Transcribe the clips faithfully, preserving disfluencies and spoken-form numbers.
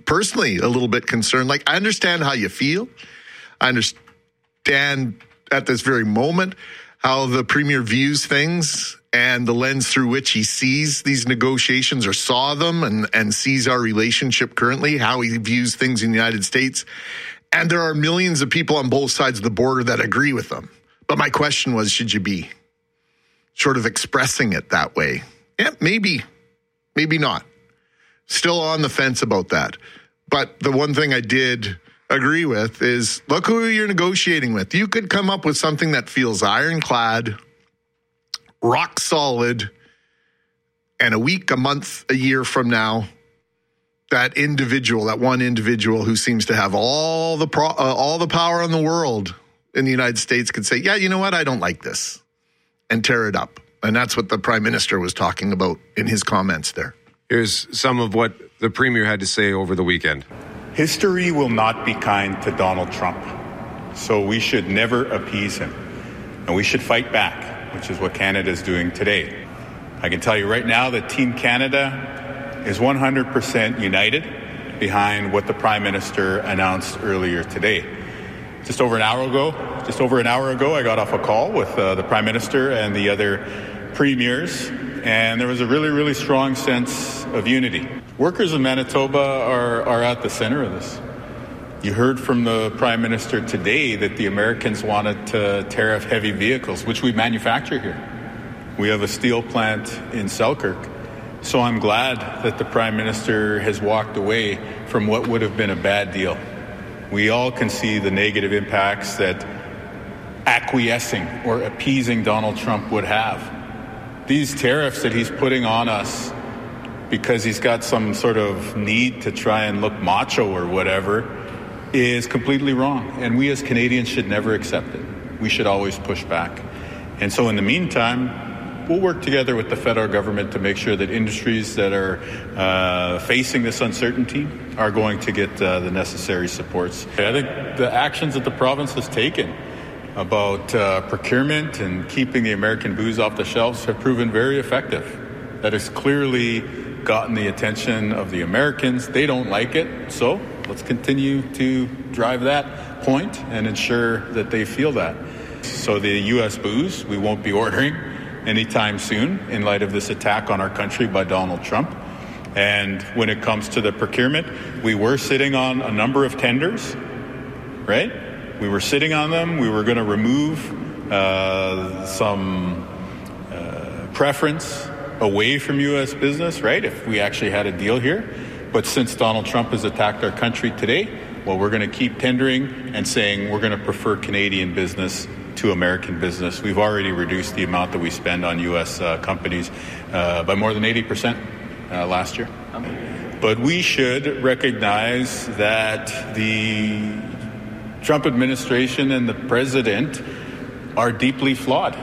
personally a little bit concerned. Like, I understand how you feel. I understand at this very moment how the premier views things and the lens through which he sees these negotiations or saw them and, and sees our relationship currently, how he views things in the United States. And there are millions of people on both sides of the border that agree with them. But my question was, should you be sort of expressing it that way? Yeah, maybe, maybe not. Still on the fence about that. But the one thing I did agree with is, look who you're negotiating with. You could come up with something that feels ironclad, rock solid, and a week, a month, a year from now, that individual, that one individual who seems to have all the pro, uh, all the power in the world in the United States could say, yeah, you know what, I don't like this, and tear it up. And that's what the Prime Minister was talking about in his comments there. Here's some of what the Premier had to say over the weekend. History will not be kind to Donald Trump, so we should never appease him. And we should fight back, which is what Canada is doing today. I can tell you right now that Team Canada is one hundred percent united behind what the Prime Minister announced earlier today. Just over an hour ago, just over an hour ago, I got off a call with uh, the Prime Minister and the other premiers, and there was a really, really strong sense of unity. Workers in Manitoba are, are at the center of this. You heard from the Prime Minister today that the Americans wanted to tariff heavy vehicles, which we manufacture here. We have a steel plant in Selkirk. So I'm glad that the Prime Minister has walked away from what would have been a bad deal. We all can see the negative impacts that acquiescing or appeasing Donald Trump would have. These tariffs that he's putting on us because he's got some sort of need to try and look macho or whatever is completely wrong. And we as Canadians should never accept it. We should always push back. And so in the meantime, we'll work together with the federal government to make sure that industries that are uh, facing this uncertainty are going to get uh, the necessary supports. I think the actions that the province has taken about uh, procurement and keeping the American booze off the shelves have proven very effective. That has clearly gotten the attention of the Americans. They don't like it, so let's continue to drive that point and ensure that they feel that. So the U S booze, we won't be ordering anytime soon in light of this attack on our country by Donald Trump. And when it comes to the procurement, we were sitting on a number of tenders, right? We were sitting on them. We were going to remove uh, some uh, preference away from U S business, right, if we actually had a deal here. But since Donald Trump has attacked our country today, well, we're going to keep tendering and saying we're going to prefer Canadian business to American business. We've already reduced the amount that we spend on U S uh, companies uh, by more than eighty percent uh, last year. But we should recognize that the Trump administration and the president are deeply flawed.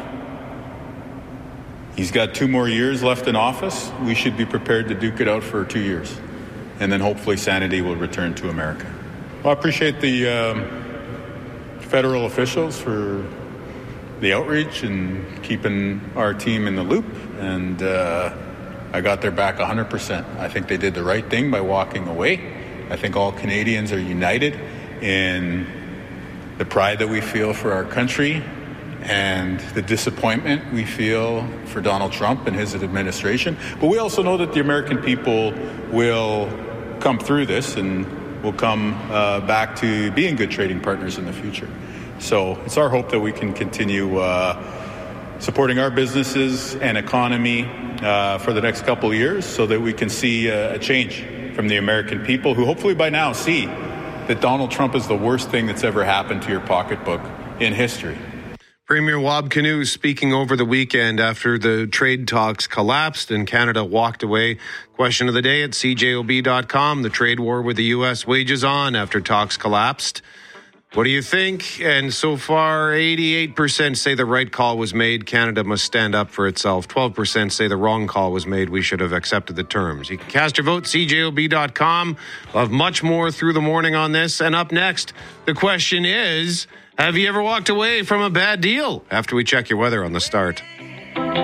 He's got two more years left in office. We should be prepared to duke it out for two years. And then hopefully sanity will return to America. Well, I appreciate the um, federal officials for the outreach and keeping our team in the loop. And uh, I got their back one hundred percent. I think they did the right thing by walking away. I think all Canadians are united in the pride that we feel for our country and the disappointment we feel for Donald Trump and his administration. But we also know that the American people will come through this and will come uh, back to being good trading partners in the future. So it's our hope that we can continue uh, supporting our businesses and economy uh, for the next couple of years so that we can see uh, a change from the American people who hopefully by now see that Donald Trump is the worst thing that's ever happened to your pocketbook in history. Premier Wab Kinew speaking over the weekend after the trade talks collapsed and Canada walked away. Question of the day at C J O B dot com. The trade war with the U S wages on after talks collapsed. What do you think? And so far, eighty-eight percent say the right call was made. Canada must stand up for itself. twelve percent say the wrong call was made. We should have accepted the terms. You can cast your vote, C J O B dot com. We'll have much more through the morning on this. And up next, the question is, have you ever walked away from a bad deal? After we check your weather on the start.